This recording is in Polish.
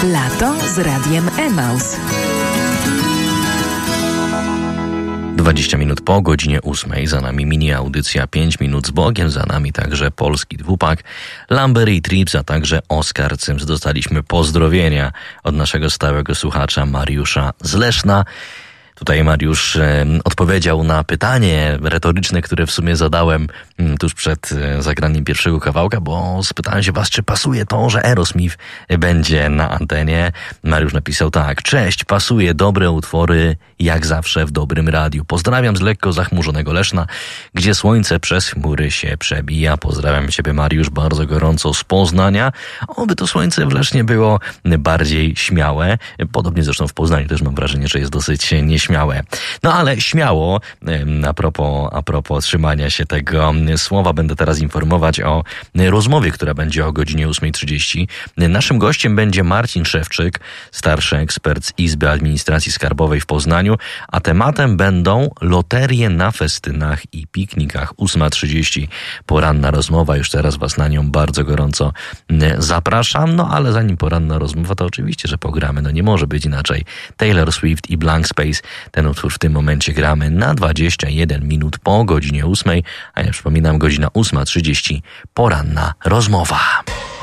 Lato z Radiem Emaus. 20 minut po godzinie 8. Za nami mini audycja 5 minut z Bogiem. Za nami także polski dwupak Lumber i Trips, a także Oskar Cyms. Dostaliśmy pozdrowienia od naszego stałego słuchacza Mariusza z Leszna. Tutaj Mariusz odpowiedział na pytanie retoryczne, które w sumie zadałem tuż przed zagraniem pierwszego kawałka, bo spytałem się was, czy pasuje to, że Aerosmith będzie na antenie. Mariusz napisał tak: cześć, pasuje, dobre utwory, jak zawsze w dobrym radiu. Pozdrawiam z lekko zachmurzonego Leszna, gdzie słońce przez chmury się przebija. Pozdrawiam ciebie, Mariusz, bardzo gorąco z Poznania. Oby to słońce w Lesznie było bardziej śmiałe. Podobnie zresztą w Poznaniu też mam wrażenie, że jest dosyć nieśmiałe. No ale śmiało, a propos trzymania się tego słowa, będę teraz informować o rozmowie, która będzie o godzinie 8:30. Naszym gościem będzie Marcin Szewczyk, starszy ekspert z Izby Administracji Skarbowej w Poznaniu, a tematem będą loterie na festynach i piknikach. 8:30 poranna rozmowa, już teraz was na nią bardzo gorąco zapraszam. No ale zanim poranna rozmowa, to oczywiście, że pogramy, no nie może być inaczej. Taylor Swift i Blank Space. Ten utwór w tym momencie gramy na 21 minut po godzinie 8, a ja przypominam, godzina 8:30, poranna rozmowa.